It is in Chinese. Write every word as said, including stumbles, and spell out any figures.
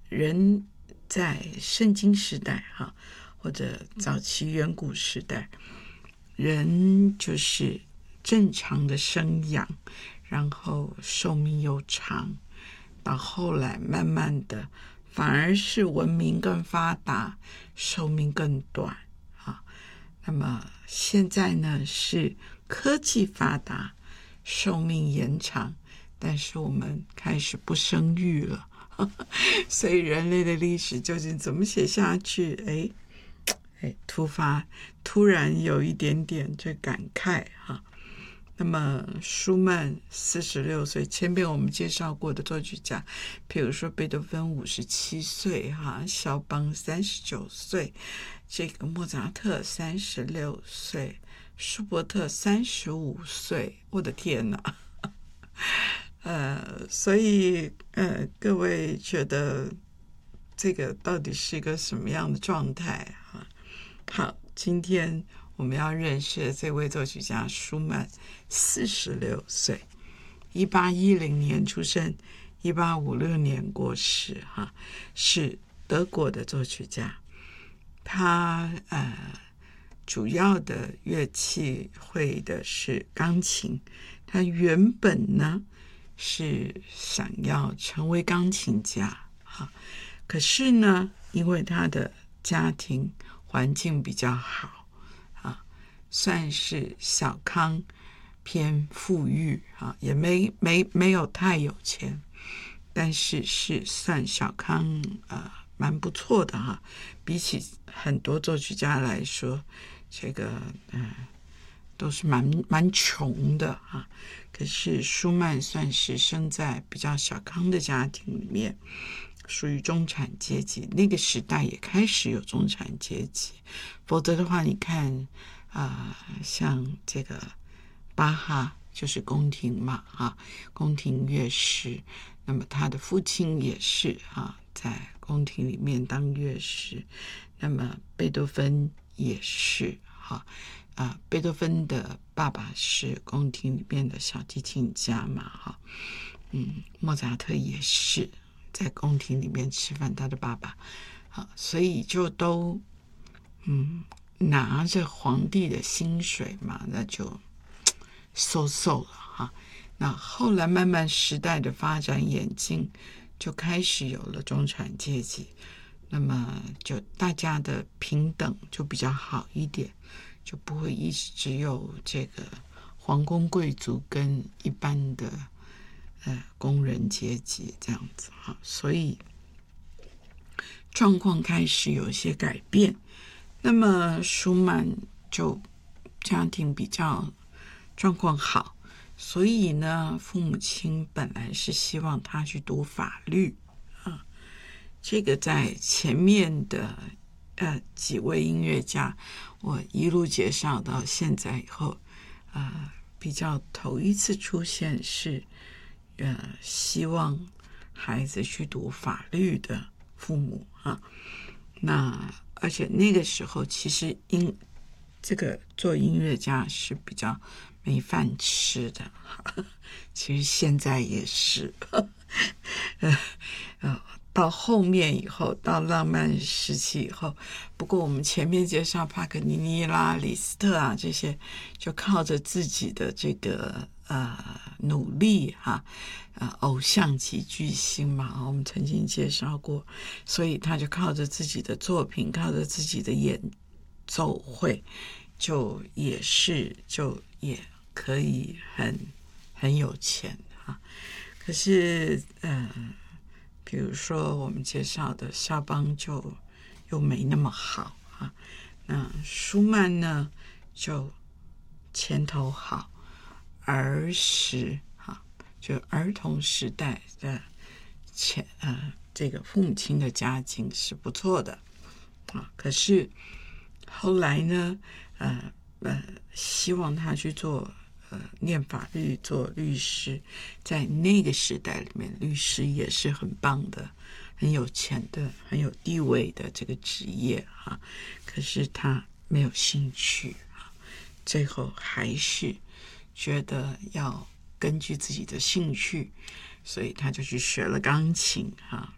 人在圣经时代哈，或者早期远古时代，人就是正常的生养，然后寿命又长，到后来慢慢的反而是文明更发达，寿命更短啊。那么现在呢是科技发达，寿命延长，但是我们开始不生育了，所以人类的历史究竟怎么写下去？哎哎，突发突然有一点点这感慨哈。那么舒曼四十六岁，前边我们介绍过的作曲家，比如说贝多芬五十七岁哈，肖邦三十九岁，这个莫扎特三十六岁，舒伯特三十五岁，我的天哪！呃，所以呃，各位觉得这个到底是一个什么样的状态哈？好，今天我们要认识的这位作曲家舒曼，四十六岁，一八一零年出生，一八五六年过世，哈，是德国的作曲家。他呃，主要的乐器会的是钢琴。他原本呢是想要成为钢琴家，哈，可是呢，因为他的家庭环境比较好啊，算是小康偏富裕啊，也没没没有太有钱，但是是算小康啊，蛮不错的哈。比起很多作曲家来说，这个嗯、呃、都是蛮蛮穷的啊。可是舒曼算是生在比较小康的家庭里面，属于中产阶级。那个时代也开始有中产阶级，否则的话，你看啊、呃，像这个巴哈就是宫廷嘛，啊，宫廷乐师。那么他的父亲也是啊，在宫廷里面当乐师。那么贝多芬也是哈啊，贝多芬的爸爸是宫廷里面的小提琴家嘛，哈，嗯，莫扎特也是在宫廷里面吃饭，他的爸爸，啊，所以就都嗯拿着皇帝的薪水嘛，那就嗖嗖了哈。那后来慢慢时代的发展演进，就开始有了中产阶级，那么就大家的平等就比较好一点，就不会一直只有这个皇宫贵族跟一般的呃工人阶级这样子哈，所以状况开始有一些改变。那么舒曼就家庭比较状况好，所以呢，父母亲本来是希望他去读法律啊。这个在前面的呃几位音乐家，我一路介绍到现在以后，呃，比较头一次出现是呃希望孩子去读法律的父母啊。那而且那个时候其实音这个做音乐家是比较没饭吃的，其实现在也是，呃呃，到后面以后，到浪漫时期以后，不过我们前面介绍帕格尼尼啦、李斯特啊这些，就靠着自己的这个呃努力哈，呃偶像级巨星嘛，我们曾经介绍过，所以他就靠着自己的作品，靠着自己的演奏会，就也是就也可以很很有钱哈。可是呃，比如说我们介绍的肖邦就又没那么好啊，那舒曼呢就前头好，儿时哈，就儿童时代的前呃这个父母亲的家境是不错的啊，可是后来呢，呃呃，希望他去做呃念法律做律师，在那个时代里面，律师也是很棒的、很有钱的、很有地位的这个职业哈。可是他没有兴趣啊，最后还是觉得要根据自己的兴趣，所以他就去学了钢琴哈。